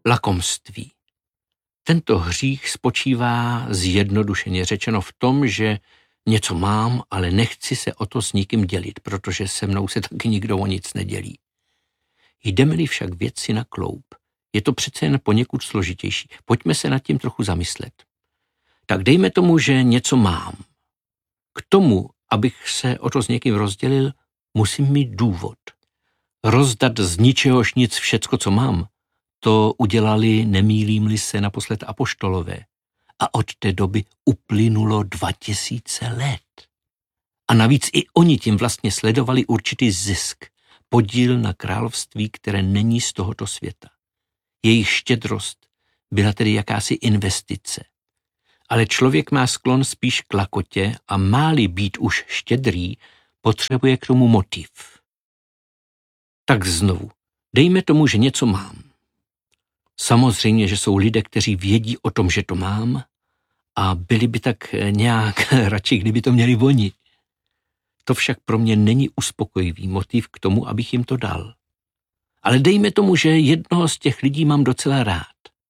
Lakomství. Tento hřích spočívá zjednodušeně řečeno v tom, že něco mám, ale nechci se o to s nikým dělit, protože se mnou se taky nikdo o nic nedělí. Jdeme-li však věci na kloub, je to přece jen poněkud složitější. Pojďme se nad tím trochu zamyslet. Tak dejme tomu, že něco mám. K tomu, abych se o to s někým rozdělil, musím mít důvod. Rozdat z ničehož nic všecko, co mám, to udělali, nemýlím-li se, naposled apoštolové. A od té doby uplynulo 2000 let. A navíc i oni tím vlastně sledovali určitý zisk, podíl na království, které není z tohoto světa. Jejich štědrost byla tedy jakási investice. Ale člověk má sklon spíš k lakotě a má-li být už štědrý, potřebuje k tomu motiv. Tak znovu, dejme tomu, že něco mám. Samozřejmě, že jsou lidé, kteří vědí o tom, že to mám a byli by tak nějak radši, kdyby to měli oni. To však pro mě není uspokojivý motiv k tomu, abych jim to dal. Ale dejme tomu, že jednoho z těch lidí mám docela rád.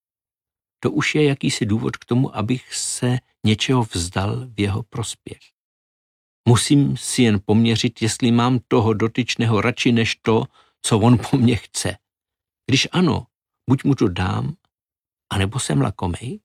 To už je jakýsi důvod k tomu, abych se něčeho vzdal v jeho prospěch. Musím si jen poměřit, jestli mám toho dotyčného radši než to, co on po mně chce. Když ano, buď mu to dám, anebo jsem lakomej.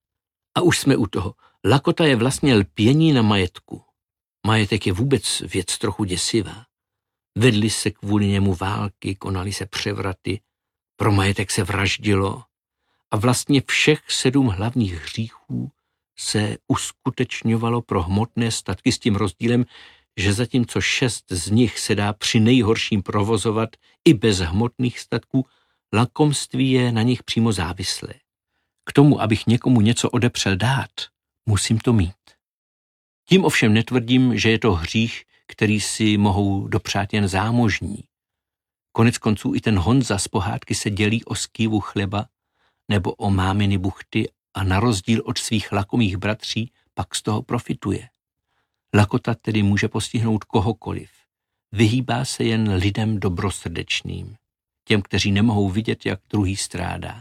A už jsme u toho. Lakota je vlastně lpění na majetku. Majetek je vůbec věc trochu děsivá. Vedly se kvůli němu války, konaly se převraty, pro majetek se vraždilo a vlastně všech 7 hlavních hříchů se uskutečňovalo pro hmotné statky s tím rozdílem, že zatímco 6 z nich se dá při nejhorším provozovat i bez hmotných statků, lakomství je na nich přímo závislé. K tomu, abych někomu něco odepřel dát, musím to mít. Tím ovšem netvrdím, že je to hřích, který si mohou dopřát jen zámožní. Konec konců i ten Honza z pohádky se dělí o skývu chleba nebo o máminy buchty a na rozdíl od svých lakomých bratří pak z toho profituje. Lakota tedy může postihnout kohokoliv. Vyhýbá se jen lidem dobrosrdečným, těm, kteří nemohou vidět, jak druhý strádá.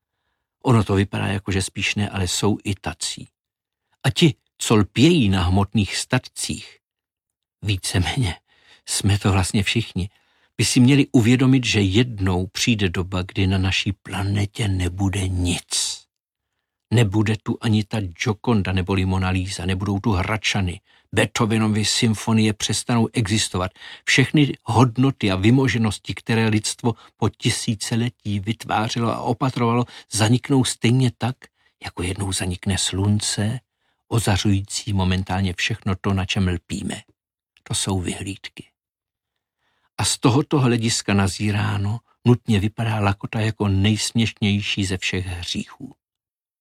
Ono to vypadá jako, že spíš ne, ale jsou i tací. A ti, co lpějí na hmotných statcích, víceméně jsme to vlastně všichni, by si měli uvědomit, že jednou přijde doba, kdy na naší planetě nebude nic. Nebude tu ani ta Gioconda neboli Mona Lisa, nebudou tu Hradčany, Beethovenovy symfonie přestanou existovat. Všechny hodnoty a vymoženosti, které lidstvo po tisíciletí vytvářelo a opatrovalo, zaniknou stejně tak, jako jednou zanikne slunce, ozařující momentálně všechno to, na čem lpíme. To jsou vyhlídky. A z tohoto hlediska nazíráno nutně vypadá lakota jako nejsměšnější ze všech hříchů.